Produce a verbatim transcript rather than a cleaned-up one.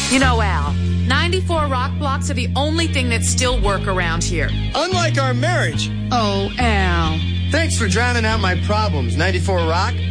You know, Al, ninety-four rock blocks are the only thing that still work around here. Unlike our marriage. Oh, Al. Thanks for drowning out my problems, ninety-four Rock.